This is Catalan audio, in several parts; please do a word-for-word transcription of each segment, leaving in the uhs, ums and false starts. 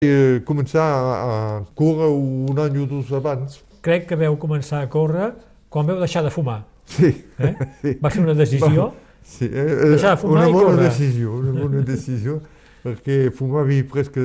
I començar a córrer un any o dos abans. Crec que veu començar a córrer quan veu deixar de fumar. Sí. Eh? Sí. Va ser una decisió? Va, sí, eh, deixar de fumar una i bona córrer. decisió, una bona decisió, perquè fumava presque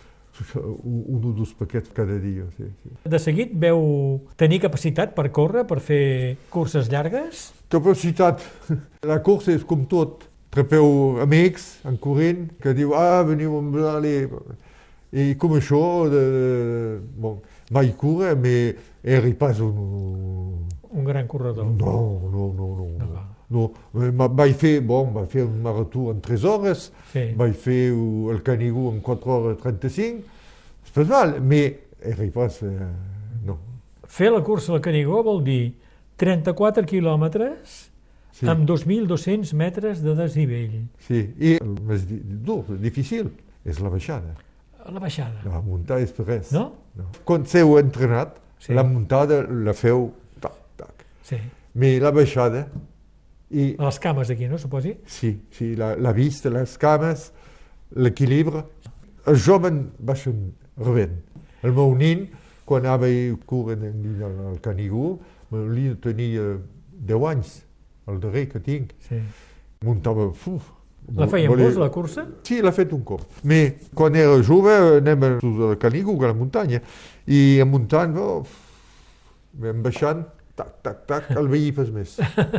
un o dos paquets cada dia. Sí, sí. De seguit veu tenir capacitat per córrer, per fer curses llargues? Capacitat. La cursa és com tot. Trepeu amics en corrent que diu, ah, veniu amb l'ale. I com això, de, bon, vaig córrer, però era pas un... Un gran corredor. No, no, no, no. No. no. no. Vaig fer, bon, vaig fer un marató en tres hores, Sí. vaig fer el Canigó en quatre hores trenta-cinc, és pas mal, però era pas... Eh, no. Fer la cursa al Canigó vol dir trenta-quatre quilòmetres Sí. amb dos mil dos-cents metres de desnivell. Sí, i el més di- dur, difícil, és la baixada. La baixada. La muntada és per res. No? no. Quan seu entrenat, Sí. la muntada la feu tac, tac. Sí. Però la baixada, i A les cames aquí, no, suposi? sí, sí, la, la vista, les cames, l'equilibri. Els joves baixen rebent. El meu nin, quan anava corrent al Canigó, el meu nin tenia deu anys, el darrer que tinc. Sí. Muntava... Uf, La feien volia- vos, la cursa? Sí, l'ha fet un cop. Però quan era jove anem al Canigó, a la muntanya, i a muntant, oh, vam baixant, tac, tac, tac, el veí pas més.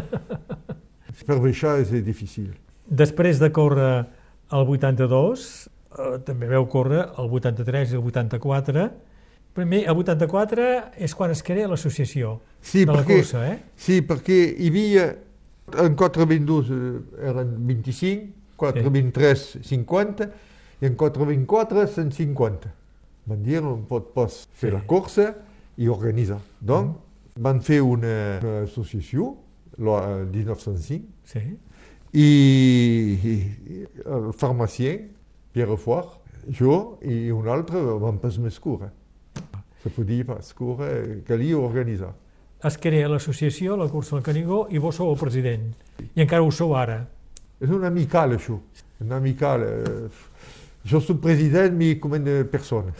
Per baixar és difícil. Després de córrer el vuitanta-dos, eh, també veu córrer el vuitanta-tres i el vuitanta-quatre. Primer, el vuitanta-quatre és quan es crea l'associació Sí, de la perquè, cursa, eh? sí, perquè hi havia, en quatre vint-dos eren vint-i-cinc, quatre vint-tres cinquanta, i en quatre vint-quatre cent cinquanta. Van dir, no pot pas fer Sí. la cursa i organitzar. Donc, van fer una, una associació, el dinou zero cinc, Sí. i, i el farmacien, Pierre Foix, jo i un altre vam pas més córrer. Se podia pas córrer, calia organitzar. Es crea l'associació, la cursa al Canigó, i vos sou el president. I encara ho sou ara. És una amical, això. Una amical. Eh, jo soc president, mi com una persona.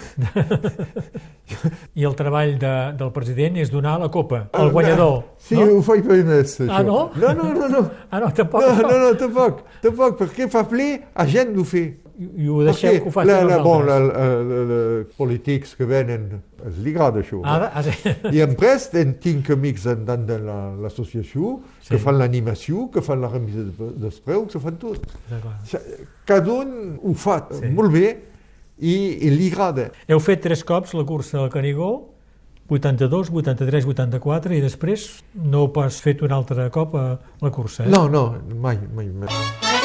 I el treball de, del president és donar la copa al guanyador. Sí, no? ho faig per més, això. Ah, no? No, no, no, no. Ah, no, tampoc. No, no, no, tampoc. Tampoc, perquè fa ple a gent d'ho fer. I, i ho deixeu Perquè que ho facin la, els la, altres. bon, la, la, la, la, polítics que venen, els li agrada això. Ara, ara... I en prest, en tinc amics andant de la- l'associació, Sí. que fan l'animació, que fan la remisa de, dels preus, que fan tot. D'acord. Cada un ho fa Sí. molt bé i, i li agrada. Heu fet tres cops la cursa al Canigó, vuitanta-dos, vuitanta-tres, vuitanta-quatre, i després no heu pas fet un altre cop a la cursa, eh? No, no, mai, mai, mai.